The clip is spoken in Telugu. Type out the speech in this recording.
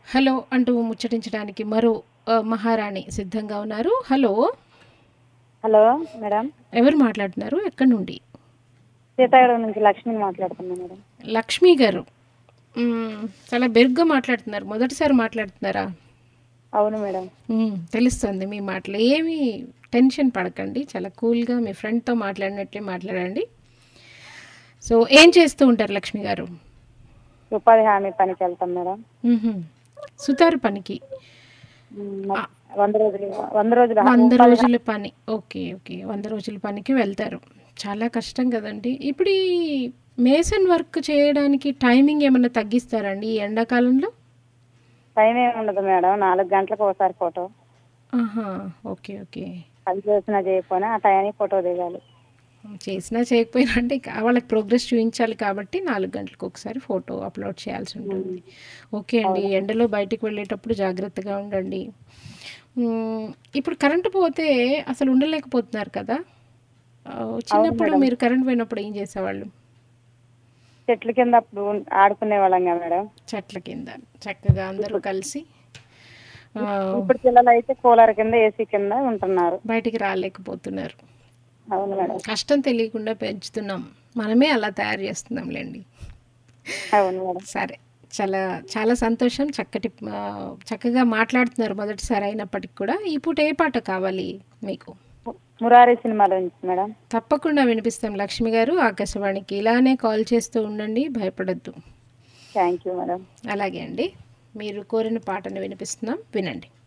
హలో అంటూ ముచ్చటించడానికి మరో మహారాణి సిద్ధంగా ఉన్నారు. Hello, hello madam. ఎవరు మాట్లాడుతున్నారు? ఎక్కడి నుండి? సీతాగఢం నుంచి లక్ష్మిని మాట్లాడుతున్నా మేడం. లక్ష్మి గారు, చాలా బెరుగ్గా మాట్లాడుతున్నారు. మొదటిసారి మాట్లాడుతున్నారా? అవును మేడం. తెలుస్తుంది మీ మాటలు. ఏమీ టెన్షన్ పడకండి, చాలా కూల్గా మీ ఫ్రెండ్తో మాట్లాడినట్లే మాట్లాడండి. సో ఏం చేస్తూ ఉంటారు లక్ష్మి గారు? ఉపాధి హామీ పనికి వెళ్తాం మేడం. సుతారు పనికి? ఆ, 100 రోజుల 100 రోజుల పని. ఓకే ఓకే, 100 రోజుల పనికి వెళ్తారు. చాలా కష్టం కదండి. ఇప్పుడు ఈ మేసన్ వర్క్ చేయడానికి టైమింగ్ ఏమన్నా తగ్గిస్తారండి ఈ ఎండాకాలంలో? టైం ఏమి ఉండదు మేడం, 4 గంటలకు ఒకసారి ఫోటో. ఆహా, ఓకే ఓకే. పని చేసినా చేయకపోయినా ఆ టైంకి ఫోటో దిగాలి. చేసినా చేయకపోయినా అంటే వాళ్ళకి ప్రోగ్రెస్ చూపించాలి కాబట్టి 4 గంటలకు ఒకసారి ఫోటో అప్లోడ్ చేయాల్సి ఉంటుంది. ఓకే అండి, అవును. ఎండలో బయటికి వెళ్ళేటప్పుడు జాగ్రత్తగా ఉండండి. ఇప్పుడు కరెంటు పోతే అసలు ఉండలేకపోతున్నారు కదా. అవును చిన్నప్పుడు మేడం, మీరు కరెంట్ పోయినప్పుడు ఏం చేసేవాళ్ళు? చెట్ల కింద అప్పుడు ఆడుకునే వాళ్ళం కదా మేడం. చెట్ల కింద చక్కగా అందరూ ఇప్పుడు కలిసి ఇప్పుడు పిల్లలు అయితే కూలర్ కింద ఏసీ కింద ఉంటున్నారు. బయటికి రాలేకపోతున్నారు. అవును మేడం. కష్టం తెలియకుండా పెంచుతున్నాం, మనమే అలా తయారు చేస్తున్నాంలేండి. అవును మేడం. సరే, చాలా చాలా సంతోషం. చక్కగా మాట్లాడుతున్నారు మొదటిసారి అయినప్పటికి కూడా. ఈ పూట ఏ పాట కావాలి మీకు? మురారి సినిమాలో నుంచి మేడం. తప్పకుండా వినిపిస్తాం లక్ష్మి గారు. ఆకాశవాణికి ఇలానే కాల్ చేస్తూ ఉండండి, భయపడద్దు. Thank you madam. అలాగే అండి, మీరు కోరిన పాటను వినిపిస్తున్నాం, వినండి.